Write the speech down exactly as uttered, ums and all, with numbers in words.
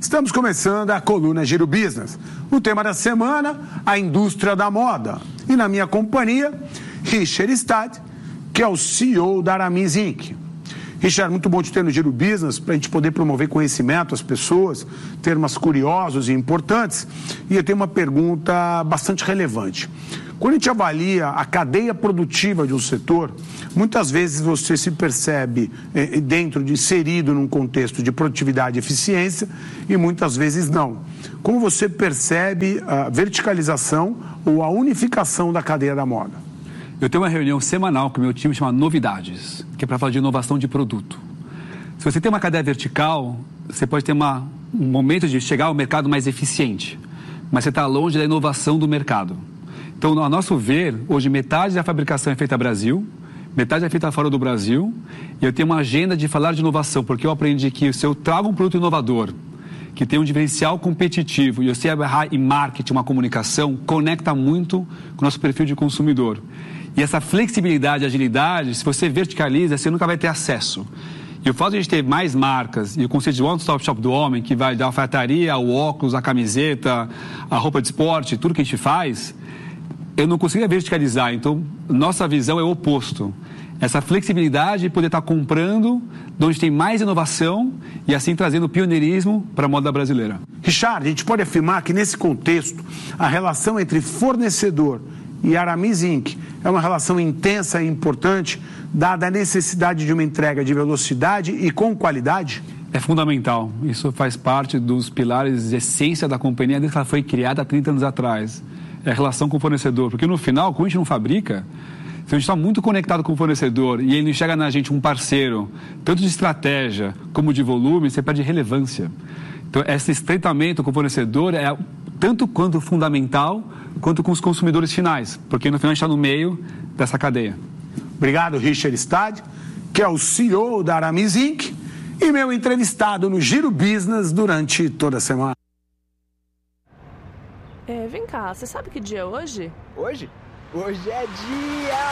Estamos começando a coluna Giro Business. O tema da semana, a indústria da moda. E na minha companhia, Richard Stade, que é o C E O da Aramis Incorporated. Richard, muito bom te ter no Giro Business, para a gente poder promover conhecimento às pessoas, termos curiosos e importantes. E eu tenho uma pergunta bastante relevante. Quando a gente avalia a cadeia produtiva de um setor, muitas vezes você se percebe eh, dentro de inserido num contexto de produtividade e eficiência e muitas vezes não. Como você percebe a verticalização ou a unificação da cadeia da moda? Eu tenho uma reunião semanal com o meu time chamada Novidades, que é para falar de inovação de produto. Se você tem uma cadeia vertical, você pode ter uma, um momento de chegar ao mercado mais eficiente, mas você está longe da inovação do mercado. Então, a nosso ver, hoje metade da fabricação é feita no Brasil, metade é feita fora do Brasil, e eu tenho uma agenda de falar de inovação, porque eu aprendi que se eu trago um produto inovador, que tem um diferencial competitivo, e eu sei errar em marketing, uma comunicação, conecta muito com o nosso perfil de consumidor. E essa flexibilidade e agilidade, se você verticaliza, você nunca vai ter acesso. E o fato de a gente ter mais marcas, e o conceito de one-stop shop do homem, que vai da alfaiataria, ao óculos, a camiseta, a roupa de esporte, tudo que a gente faz, eu não conseguiria verticalizar. Então, nossa visão é o oposto. Essa flexibilidade de poder estar comprando de onde tem mais inovação e assim trazendo pioneirismo para a moda brasileira. Richard, a gente pode afirmar que nesse contexto, a relação entre fornecedor e Aramis Incorporated é uma relação intensa e importante, dada a necessidade de uma entrega de velocidade e com qualidade? É fundamental. Isso faz parte dos pilares de essência da companhia desde que ela foi criada há trinta anos atrás. É a relação com o fornecedor. Porque no final, quando a gente não fabrica, se a gente está muito conectado com o fornecedor e ele não enxerga na gente um parceiro, tanto de estratégia como de volume, você perde relevância. Então, esse estreitamento com o fornecedor é tanto quanto fundamental, quanto com os consumidores finais, porque no final a gente está no meio dessa cadeia. Obrigado, Richard Stade, que é o C E O da Aramis Incorporated e meu entrevistado no Giro Business durante toda a semana. É, vem cá, você sabe que dia é hoje? Hoje? Hoje é dia